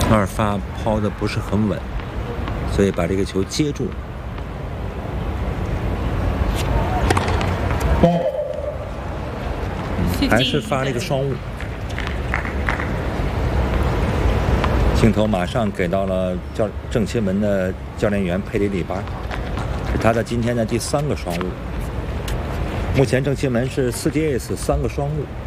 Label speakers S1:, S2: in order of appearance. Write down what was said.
S1: 二发抛的不是很稳，所以把这个球接住了。还是发了一个双误。镜头马上给到了郑钦文的教练员佩里里巴，是他的今天的第3个双误。目前郑钦文是4 Ds 3个双误。